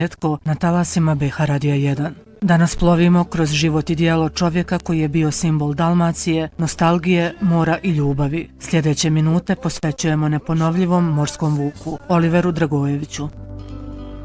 Petko na talasima BH Radija 1. Danas plovimo kroz život i djelo čovjeka koji je bio simbol Dalmacije, nostalgije, mora i ljubavi. Sljedeće minute posvećujemo neponovljivom morskom vuku, Oliveru Dragojeviću.